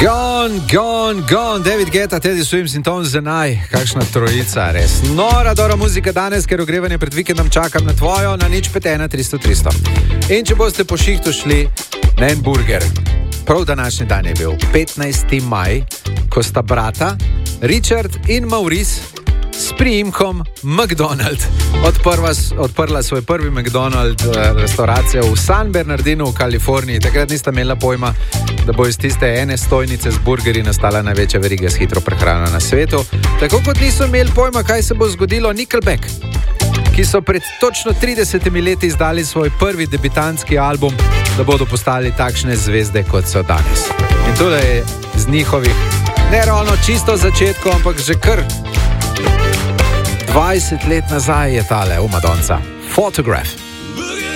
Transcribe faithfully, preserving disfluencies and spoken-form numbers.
Gone, gone, gone, David Guetta, Teddy Swims in Tom Zenaj, kakšna trojica, res. Nora, dobra muzika danes, ker ogrevanje pred vikendom čakam na tvojo, na nič pet ena tristo tristo. In če boste po šihtu šli na en burger, prav današnji dan je bil petnajsti maj, ko sta brata Richard in Maurice s priimkom McDonald odprla, odprla svoj prvi McDonald restauracijo v San Bernardinu v Kaliforniji. Takrat nista imela pojma, da bo iz tiste ene stojnice z burgerji nastala največja veriga s hitro prehrano na svetu. Tako kot niso imeli pojma, kaj se bo zgodilo Nickelback, ki so pred točno tridesetimi leti izdali svoj prvi debitantski album, da bodo postali takšne zvezde, kot so danes. In to je z njihovih, ne ravno čisto začetku, ampak že kar dvajset let nazaj je tale umadonca Photograph.